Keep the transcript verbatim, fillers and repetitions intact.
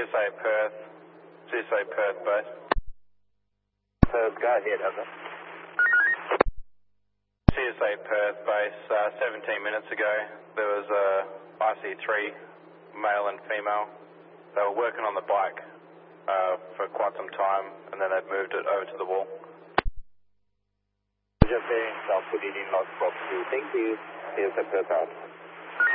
S A Perth, C S A Perth base. Perth, go ahead, over. C S A Perth base, uh, seventeen minutes ago, there was a I C three, male and female. They were working on the bike uh, for quite some time, and then they've moved it over to the wall. Roger, bearings, I'll put it in log box two. Thank you. C S A Perth out.